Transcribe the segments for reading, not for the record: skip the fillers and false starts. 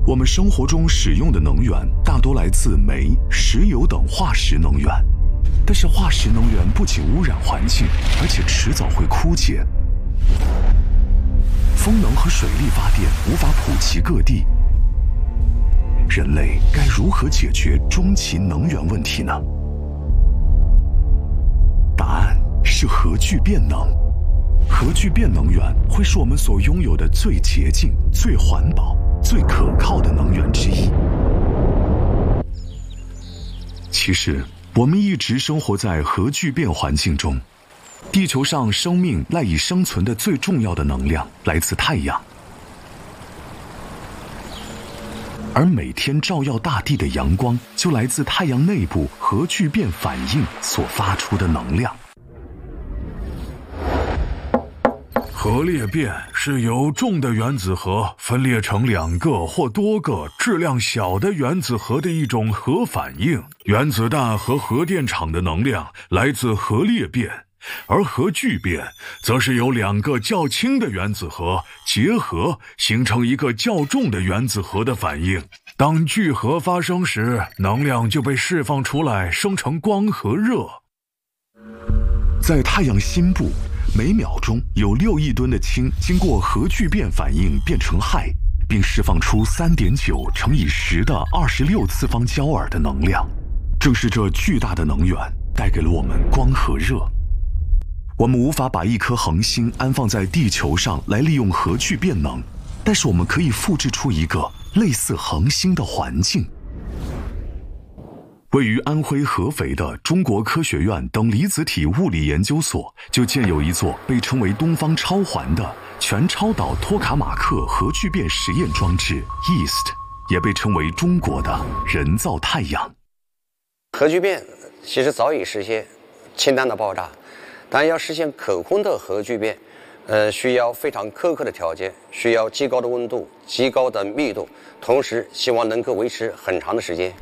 我们生活中使用的能源大多来自煤、石油等化石能源，但是化石能源不仅污染环境，而且迟早会枯竭。风能和水力发电无法普及各地，人类该如何解决终极能源问题呢？答案是核聚变能。核聚变能源会是我们所拥有的最洁净、最环保、最可靠的能源之一。其实，我们一直生活在核聚变环境中。地球上生命赖以生存的最重要的能量来自太阳，而每天照耀大地的阳光就来自太阳内部核聚变反应所发出的能量。 核裂变是由重的原子核分裂成2个或多个质量小的原子核的一种核反应。原子弹和核电厂的能量来自核裂变，而核聚变则是由2个较轻的原子核结合形成一个较重的原子核的反应。当聚合发生时，能量就被释放出来，生成光和热。 在太阳心部，每秒钟有6亿吨的氢经过核聚变反应变成氦，并释放出3.9乘以10的26次方焦耳的能量。正是这巨大的能源带给了我们光和热。我们无法把一颗恒星安放在地球上来利用核聚变能，但是我们可以复制出一个类似恒星的环境。位于安徽合肥的中国科学院等离子体物理研究所就建有一座被称为东方超环的全超导托卡马克核聚变实验装置 EAST， 也被称为中国的人造太阳。 核聚变其实早已实现氢弹的爆炸，但要实现可控的核聚变，需要非常苛刻的条件，需要极高的温度、极高的密度，同时希望能够维持很长的时间。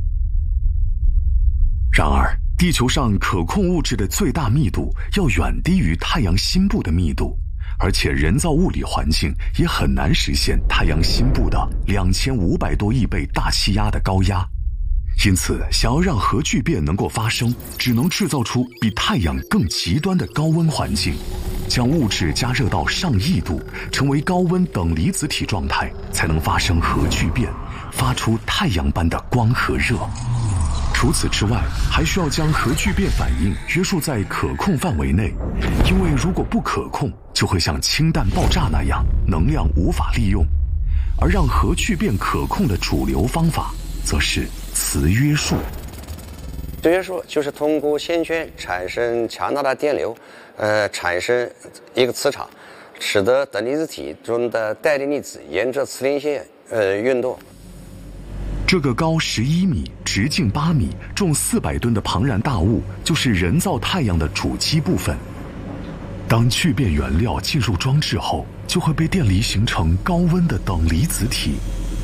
然而，地球上可控物质的最大密度要远低于太阳心部的密度，而且人造物理环境也很难实现太阳心部的2500多亿倍大气压的高压。因此，想要让核聚变能够发生，只能制造出比太阳更极端的高温环境，将物质加热到上亿度，成为高温等离子体状态，才能发生核聚变，发出太阳般的光和热。除此之外，还需要将核聚变反应约束在可控范围内，因为如果不可控，就会像氢弹爆炸那样，能量无法利用。而让核聚变可控的主流方法，则是磁约束。 磁约束就是通过线圈产生强大的电流，产生一个磁场，使得等离子体中的带电粒子沿着磁连线运动。 这个高11米、直径8米、重400吨的庞然大物，就是人造太阳的主基部分。当聚变原料进入装置后，就会被电离形成高温的等离子体。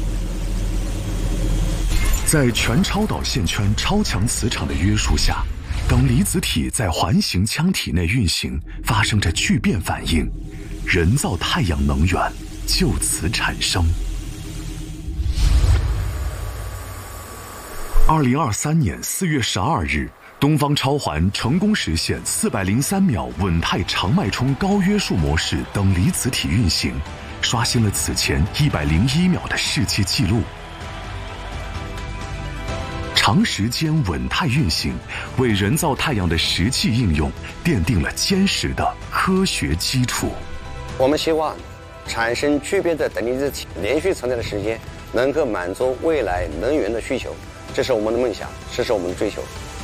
在全超导线圈超强磁场的约束下，等离子体在环形腔体内运行，发生着聚变反应，人造太阳能源就此产生。2023年4月12日，东方超环成功实现403秒稳态长脉冲高约束模式等离子体运行，刷新了此前101秒的世界纪录。长时间稳态运行，为人造太阳的实际应用奠定了坚实的科学基础。 我们希望产生聚变的等离子体连续存在的时间，能够满足未来能源的需求。这是我们的梦想，这是我们的追求。